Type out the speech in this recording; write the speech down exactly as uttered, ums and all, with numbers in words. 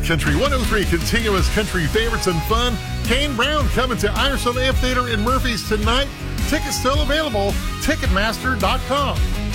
Country one oh three continuous country favorites and fun. Kane Brown coming to Ironstone Amphitheater in Murphys tonight. Tickets still available. Ticketmaster dot com.